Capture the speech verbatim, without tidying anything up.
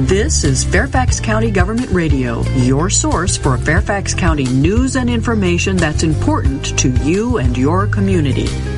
This is Fairfax County Government Radio, your source for Fairfax County news and information that's important to you and your community.